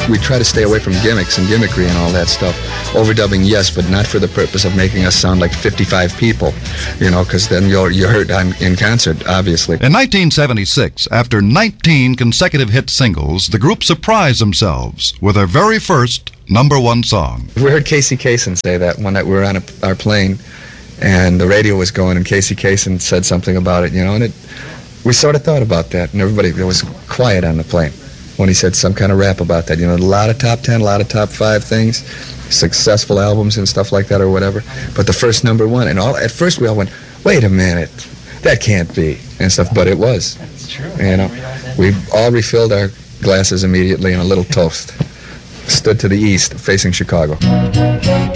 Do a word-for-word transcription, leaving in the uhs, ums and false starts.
we try to stay away from gimmicks and gimmickry and all that stuff. Overdubbing, yes, but not for the purpose of making us sound like fifty-five people, you know, because then you're, you're hurt on, in concert, obviously. In nineteen seventy-six, after nineteen consecutive hit singles, the group surprised themselves with their very first number one song. We heard Casey Kasem say that one night we were on a, our plane, and the radio was going, and Casey Kasem said something about it, you know, and it, we sort of thought about that, and everybody, it was quiet on the plane when he said some kind of rap about that, you know, a lot of top ten, a lot of top five things, successful albums and stuff like that or whatever, but the first number one, and all, at first we all went, wait a minute, that can't be, and stuff, but it was. That's true. You know, we all refilled our glasses immediately and a little toast. Stood to the east, facing Chicago.